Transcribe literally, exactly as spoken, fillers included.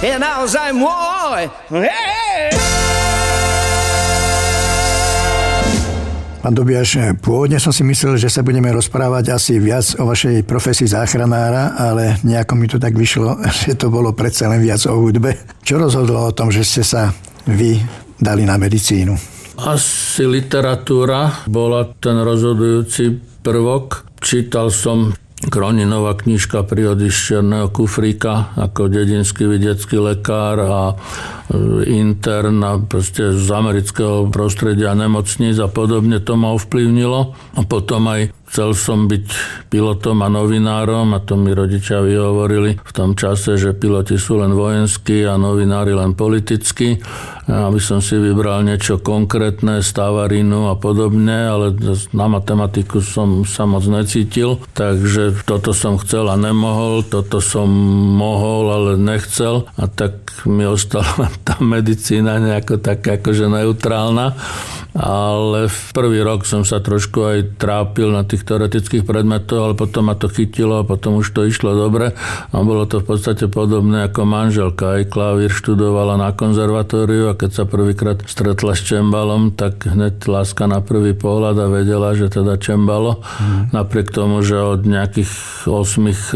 je naozaj môj. Hey! Pán Dobiaš, pôvodne som si myslel, že sa budeme rozprávať asi viac o vašej profesii záchranára, ale nejako mi to tak vyšlo, že to bolo predsa len viac o hudbe. Čo rozhodlo o tom, že ste sa vy dali na medicínu? Asi literatúra bola ten rozhodujúci prvok. Čítal som Kroninová knižka Prírody z čierneho kufríka ako dedinský vedecký lekár a intern a proste z amerického prostredia nemocníc a podobne to ma ovplyvnilo. A potom aj chcel som byť pilotom a novinárom a to mi rodičia vyhovorili v tom čase, že piloti sú len vojenskí a novinári len politickí. Aby som si vybral niečo konkrétne, stávarinu a podobne, ale na matematiku som sa moc necítil, takže toto som chcel a nemohol, toto som mohol, ale nechcel a tak mi ostala tá medicína nejako taká akože neutrálna. Ale v prvý rok som sa trošku aj trápil na tých teoretických predmetoch, ale potom ma to chytilo a potom už to išlo dobre a bolo to v podstate podobné ako manželka. Aj klavír študovala na konzervatóriu a keď sa prvýkrát stretla s čembalom, tak hneď láska na prvý pohľad a vedela, že teda čembalo. Mm. Napriek tomu, že od nejakých osmých